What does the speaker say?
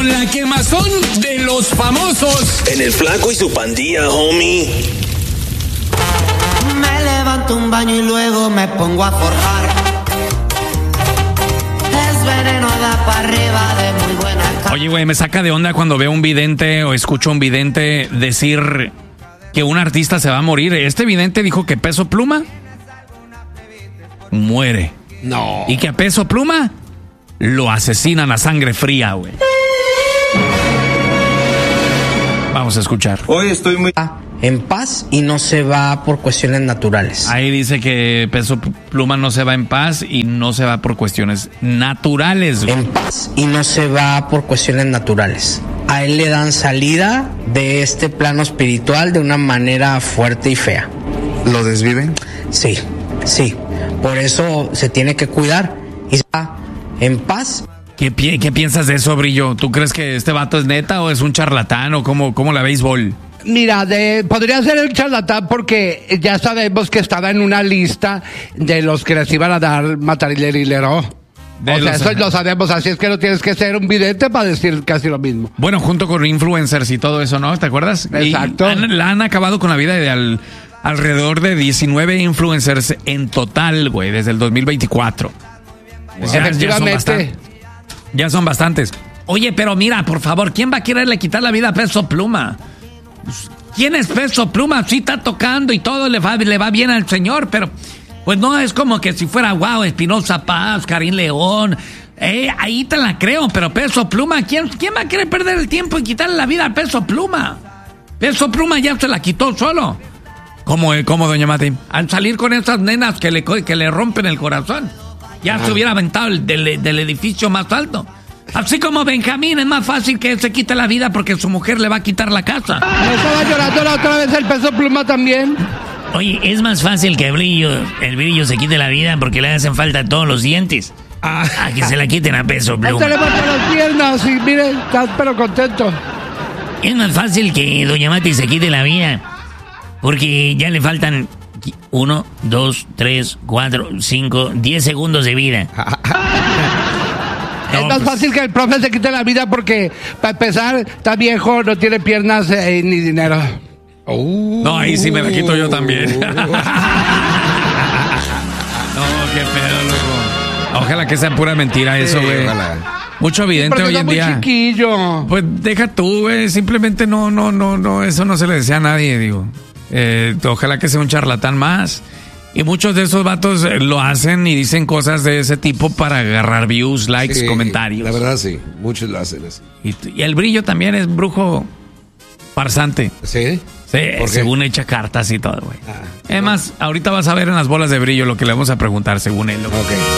con la quemazón de los famosos. En el Flaco y su pandilla, homie. Me levanto un baño y luego me pongo a forjar. Es veneno, da para arriba de muy buena calidad. Oye, güey, me saca de onda cuando veo un vidente o escucho a un vidente decir que un artista se va a morir. Este vidente dijo que Peso Pluma muere. No. Y que a Peso Pluma lo asesinan a sangre fría, güey. Vamos a escuchar. Hoy estoy muy en paz y no se va por cuestiones naturales. Ahí dice que Peso Pluma no se va en paz y no se va por cuestiones naturales, güey. En paz y no se va por cuestiones naturales. A él le dan salida de este plano espiritual de una manera fuerte y fea. ¿Lo desviven? Sí, sí. Por eso se tiene que cuidar y está en paz. ¿Qué piensas de eso, Brillo? ¿Tú crees que este vato es neta o es un charlatán o cómo la béisbol? Mira, podría ser el charlatán porque ya sabemos que estaba en una lista de los que les iban a dar matarilero. O sea, eso lo sabemos, así es que no tienes que ser un vidente para decir casi lo mismo. Bueno, junto con influencers y todo eso, ¿no? ¿Te acuerdas? Exacto. La han acabado con la vida de alrededor de 19 influencers en total, güey, desde el 2024. Wow. Efectivamente. Ya son bastantes. Oye, pero mira, por favor, ¿quién va a quererle quitar la vida a Peso Pluma? ¿Quién es Peso Pluma? Sí está tocando y todo le va bien al señor, pero pues no es como que si fuera wow, Espinosa Paz, Karim León. Ahí te la creo, pero Peso Pluma, ¿quién va a querer perder el tiempo y quitarle la vida a Peso Pluma? Peso Pluma ya se la quitó solo. ¿Cómo, doña Mati? Al salir con esas nenas que le rompen el corazón, ya se hubiera aventado del edificio más alto. Así como Benjamín, es más fácil que se quite la vida porque su mujer le va a quitar la casa. Estaba llorando la otra vez el Peso Pluma también. Oye, es más fácil que el Brillo se quite la vida porque le hacen falta todos los dientes. A que se la quiten a Peso Pluma. Se levanta las piernas y mire, está pero contento. Es más fácil que doña Mati se quite la vida porque ya le faltan 1, 2, 3, 4, 5, 10 segundos de vida. Es más fácil que el profe se quite la vida porque, para empezar, está viejo, no tiene piernas ni dinero. No, ahí sí me la quito yo también. No, qué pedo, loco. Ojalá que sea pura mentira eso, güey. Mucho evidente hoy en día. Muy chiquillo. Pues deja tú, güey. Simplemente no. Eso no se le decía a nadie, digo. Ojalá que sea un charlatán más. Y muchos de esos vatos lo hacen y dicen cosas de ese tipo para agarrar views, likes, sí, comentarios. La verdad sí, muchos lo hacen así. Y el Brillo también es brujo farsante. ¿Sí? Sí, según echa cartas y todo, güey. Además, ahorita vas a ver en las bolas de Brillo lo que le vamos a preguntar según él. Ok.